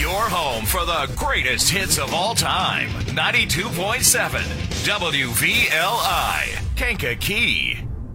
Your home for the greatest hits of all time. 92.7 WVLI, Kankakee.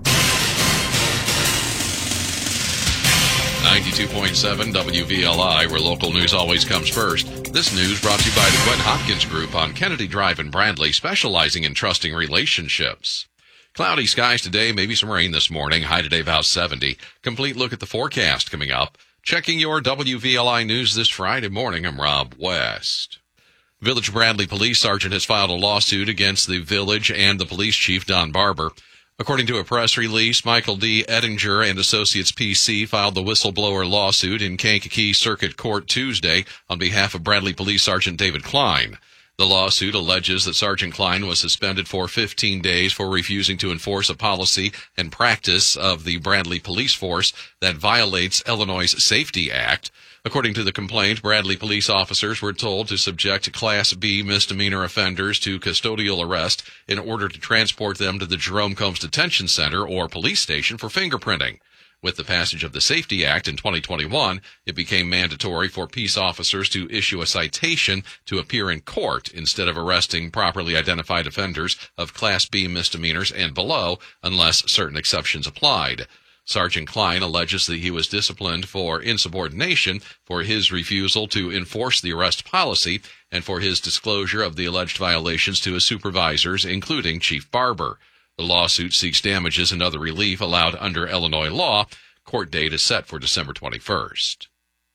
92.7 WVLI, where local news always comes first. This news brought to you by the Gwen Hopkins Group on Kennedy Drive in Bradley, specializing in trusting relationships. Cloudy skies today, maybe some rain this morning. High today about 70. Complete look at the forecast coming up. Checking your WVLI news this Friday morning, I'm Rob West. Village Bradley Police Sergeant has filed a lawsuit against the village and the police chief, Don Barber. According to a press release, Michael D. Ettinger and Associates PC filed the whistleblower lawsuit in Kankakee Circuit Court Tuesday on behalf of Bradley Police Sergeant David Klein. The lawsuit alleges that Sergeant Klein was suspended for 15 days for refusing to enforce a policy and practice of the Bradley Police Force that violates Illinois' Safety Act. According to the complaint, Bradley police officers were told to subject Class B misdemeanor offenders to custodial arrest in order to transport them to the Jerome Combs Detention Center or police station for fingerprinting. With the passage of the Safety Act in 2021, it became mandatory for peace officers to issue a citation to appear in court instead of arresting properly identified offenders of Class B misdemeanors and below, unless certain exceptions applied. Sergeant Klein alleges that he was disciplined for insubordination for his refusal to enforce the arrest policy and for his disclosure of the alleged violations to his supervisors, including Chief Barber. The lawsuit seeks damages and other relief allowed under Illinois law. Court date is set for December 21st.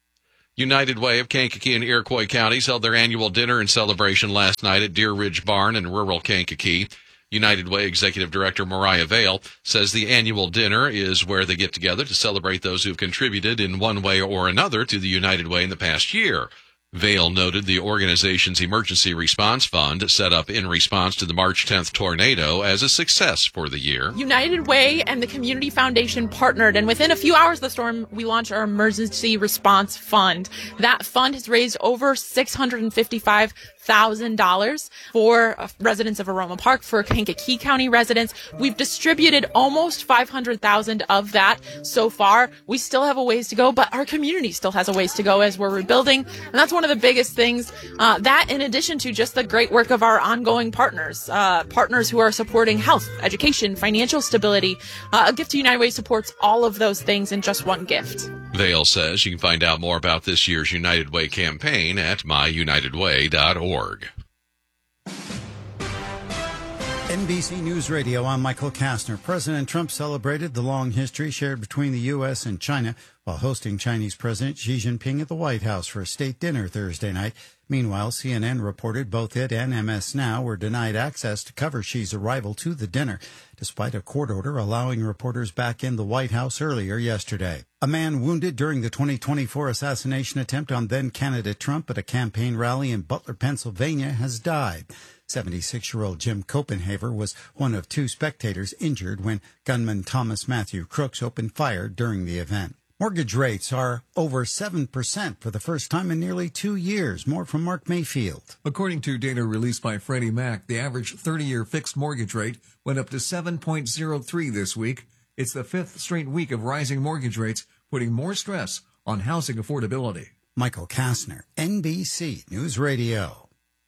United Way of Kankakee and Iroquois counties held their annual dinner and celebration last night at Deer Ridge Barn in rural Kankakee. United Way Executive Director Mariah Vale says the annual dinner is where they get together to celebrate those who've contributed in one way or another to the United Way in the past year. Vale noted the organization's emergency response fund, set up in response to the March 10th tornado, as a success for the year. United Way and the Community Foundation partnered, and within a few hours of the storm, we launched our emergency response fund. That fund has raised over $655,000 for residents of Aroma Park, for Kankakee County residents. We've distributed almost $500,000 of that so far. We still have a ways to go, but our community still has a ways to go as we're rebuilding, and that's one of the biggest things. That, in addition to just the great work of our ongoing partners who are supporting health, education, financial stability. A Gift to United Way supports all of those things in just one gift. Vale says you can find out more about this year's United Way campaign at myunitedway.org. NBC News Radio, I'm Michael Kastner. President Trump celebrated the long history shared between the U.S. and China while hosting Chinese President Xi Jinping at the White House for a state dinner Thursday night. Meanwhile, CNN reported both it and MS Now were denied access to cover Xi's arrival to the dinner, despite a court order allowing reporters back in the White House earlier yesterday. A man wounded during the 2024 assassination attempt on then-candidate Trump at a campaign rally in Butler, Pennsylvania, has died. 76-year-old Jim Copenhaver was one of two spectators injured when gunman Thomas Matthew Crooks opened fire during the event. Mortgage rates are over 7% for the first time in nearly 2 years. More from Mark Mayfield. According to data released by Freddie Mac, the average 30-year fixed mortgage rate went up to 7.03 this week. It's the fifth straight week of rising mortgage rates, putting more stress on housing affordability. Michael Kastner, NBC News Radio.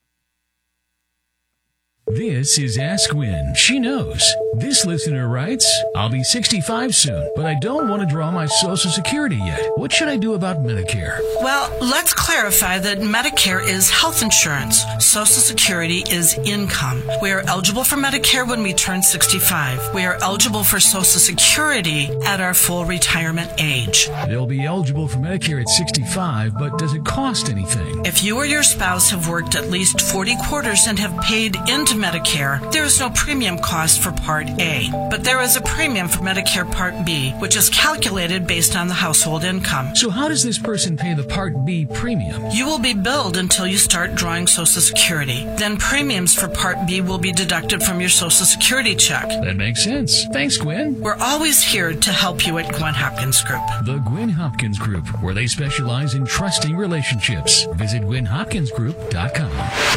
This is Ask Win. She knows. This listener writes, I'll be 65 soon, but I don't want to draw my Social Security yet. What should I do about Medicare? Well, let's clarify that Medicare is health insurance. Social Security is income. We are eligible for Medicare when we turn 65. We are eligible for Social Security at our full retirement age. They'll be eligible for Medicare at 65, but does it cost anything? If you or your spouse have worked at least 40 quarters and have paid into Medicare, there is no premium cost for Part A, but there is a premium for Medicare Part B, which is calculated based on the household income. So how does this person pay the Part B premium? You will be billed until you start drawing Social Security. Then premiums for Part B will be deducted from your Social Security check. That makes sense. Thanks, Gwen. We're always here to help you at Gwen Hopkins Group. The Gwen Hopkins Group, where they specialize in trusting relationships. Visit GwenHopkinsGroup.com.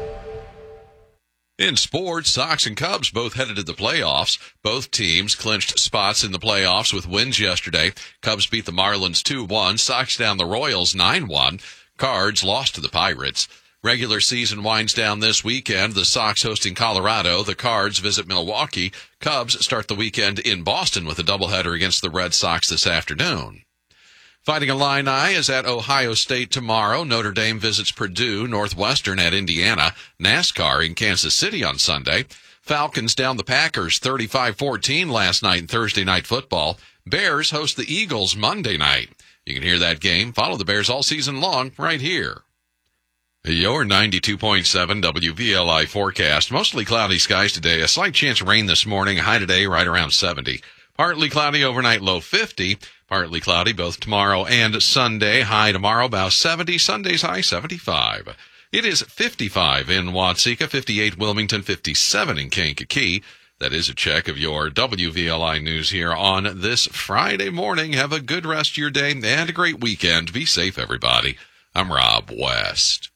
In sports, Sox and Cubs both headed to the playoffs. Both teams clinched spots in the playoffs with wins yesterday. Cubs beat the Marlins 2-1. Sox down the Royals 9-1. Cards lost to the Pirates. Regular season winds down this weekend. The Sox hosting Colorado. The Cards visit Milwaukee. Cubs start the weekend in Boston with a doubleheader against the Red Sox this afternoon. Fighting Illini is at Ohio State tomorrow. Notre Dame visits Purdue. Northwestern at Indiana. NASCAR in Kansas City on Sunday. Falcons down the Packers 35-14 last night in Thursday Night Football. Bears host the Eagles Monday night. You can hear that game. Follow the Bears all season long right here. Your 92.7 WVLI forecast. Mostly cloudy skies today. A slight chance of rain this morning. High today right around 70. Partly cloudy overnight, low 50. Partly cloudy both tomorrow and Sunday. High tomorrow about 70. Sunday's high 75. It is 55 in Watseka, 58 Wilmington, 57 in Kankakee. That is a check of your WVLI news here on this Friday morning. Have a good rest of your day and a great weekend. Be safe, everybody. I'm Rob West.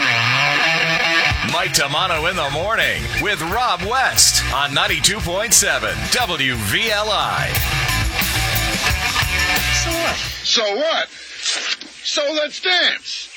Mike Tamano in the morning with Rob West on 92.7 WVLI. So what? So let's dance.